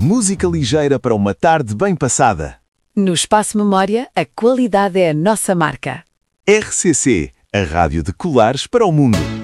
Música ligeira para uma tarde bem passada. No Espaço Memória, a qualidade é a nossa marca. RCC, a rádio de colares para o mundo.